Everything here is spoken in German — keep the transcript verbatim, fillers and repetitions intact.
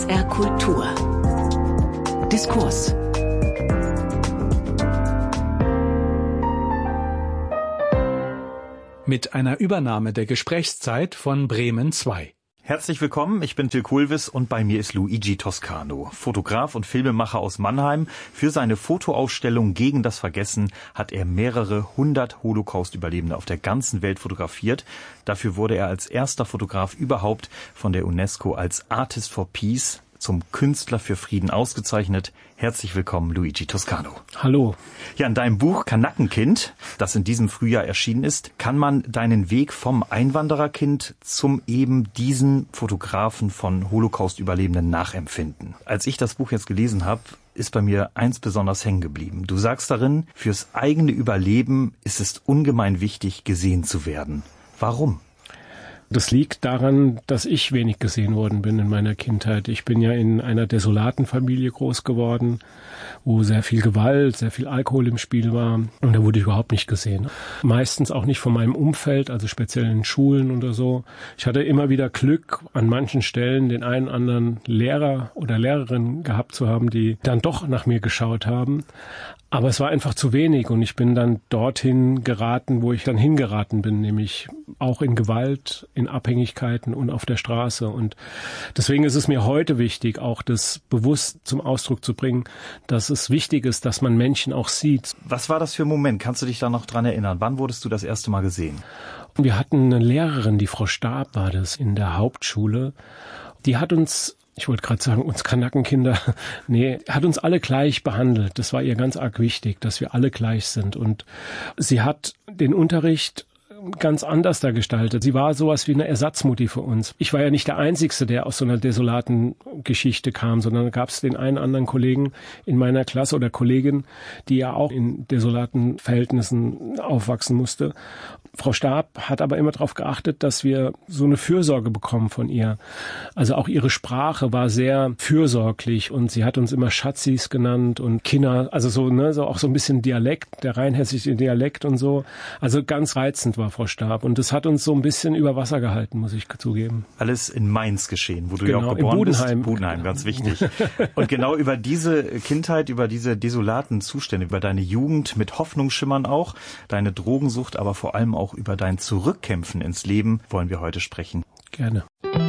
R Kultur. Diskurs. Mit einer Übernahme der Gesprächszeit von Bremen zwei. Herzlich willkommen, ich bin Till Kulvis und bei mir ist Luigi Toscano, Fotograf und Filmemacher aus Mannheim. Für seine Fotoausstellung Gegen das Vergessen hat er mehrere hundert Holocaust-Überlebende auf der ganzen Welt fotografiert. Dafür wurde er als erster Fotograf überhaupt von der UNESCO als Artist for Peace zum Künstler für Frieden ausgezeichnet. Herzlich willkommen, Luigi Toscano. Hallo. Ja, in deinem Buch Kanackenkind, das in diesem Frühjahr erschienen ist, kann man deinen Weg vom Einwandererkind zum eben diesen Fotografen von Holocaust-Überlebenden nachempfinden. Als ich das Buch jetzt gelesen habe, ist bei mir eins besonders hängen geblieben. Du sagst darin, fürs eigene Überleben ist es ungemein wichtig, gesehen zu werden. Warum? Das liegt daran, dass ich wenig gesehen worden bin in meiner Kindheit. Ich bin ja in einer desolaten Familie groß geworden, wo sehr viel Gewalt, sehr viel Alkohol im Spiel war. Und da wurde ich überhaupt nicht gesehen. Meistens auch nicht von meinem Umfeld, also speziell in Schulen oder so. Ich hatte immer wieder Glück, an manchen Stellen den einen oder anderen Lehrer oder Lehrerin gehabt zu haben, die dann doch nach mir geschaut haben. Aber es war einfach zu wenig und ich bin dann dorthin geraten, wo ich dann hingeraten bin, nämlich auch in Gewalt, in Abhängigkeiten und auf der Straße. Und deswegen ist es mir heute wichtig, auch das bewusst zum Ausdruck zu bringen, dass es wichtig ist, dass man Menschen auch sieht. Was war das für ein Moment? Kannst du dich da noch dran erinnern? Wann wurdest du das erste Mal gesehen? Wir hatten eine Lehrerin, die Frau Stab war das, in der Hauptschule. Die hat uns... Ich wollte gerade sagen, uns Kanackenkinder, nee, hat uns alle gleich behandelt. Das war ihr ganz arg wichtig, dass wir alle gleich sind. Und sie hat den Unterricht ganz anders da gestaltet. Sie war sowas wie eine Ersatzmutti für uns. Ich war ja nicht der Einzige, der aus so einer desolaten Geschichte kam, sondern da gab es den einen anderen Kollegen in meiner Klasse oder Kollegin, die ja auch in desolaten Verhältnissen aufwachsen musste. Frau Stab hat aber immer darauf geachtet, dass wir so eine Fürsorge bekommen von ihr. Also auch ihre Sprache war sehr fürsorglich und sie hat uns immer Schatzis genannt und Kinder, also so, ne, so auch so ein bisschen Dialekt, der rheinhessische Dialekt und so. Also ganz reizend war Frau Stab und das hat uns so ein bisschen über Wasser gehalten, muss ich zugeben. Alles in Mainz geschehen, wo du genau, ja auch geboren in Budenheim. bist. Budenheim, ganz wichtig. Und genau über diese Kindheit, über diese desolaten Zustände, über deine Jugend mit Hoffnungsschimmern auch, deine Drogensucht, aber vor allem auch über dein Zurückkämpfen ins Leben wollen wir heute sprechen. Gerne.